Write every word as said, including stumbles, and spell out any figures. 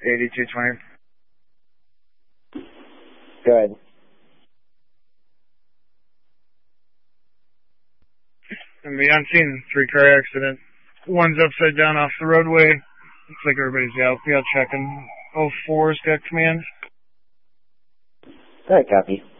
eighty-two twenty. Go ahead. And the unseen three-car accident. One's upside down off the roadway. Looks like everybody's out. We got checking. oh four's got command. All right, copy.